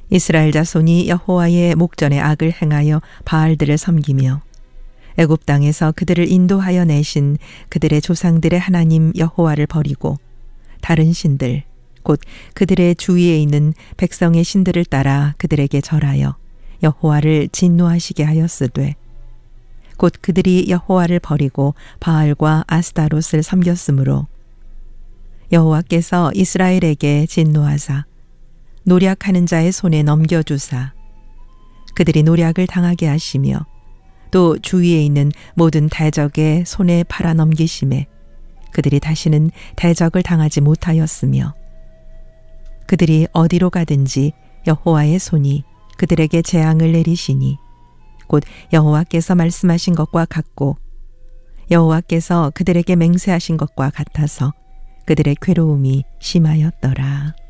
이스라엘 자손이 여호와의 목전에 악을 행하여 바알들을 섬기며 애굽 땅에서 그들을 인도하여 내신 그들의 조상들의 하나님 여호와를 버리고 다른 신들 곧 그들의 주위에 있는 백성의 신들을 따라 그들에게 절하여 여호와를 진노하시게 하였으되 곧 그들이 여호와를 버리고 바알과 아스타롯을 섬겼으므로 여호와께서 이스라엘에게 진노하사 노략하는 자의 손에 넘겨주사 그들이 노략을 당하게 하시며 또 주위에 있는 모든 대적의 손에 팔아 넘기심에 그들이 다시는 대적을 당하지 못하였으며 그들이 어디로 가든지 여호와의 손이 그들에게 재앙을 내리시니 곧 여호와께서 말씀하신 것과 같고 여호와께서 그들에게 맹세하신 것과 같아서 그들의 괴로움이 심하였더라.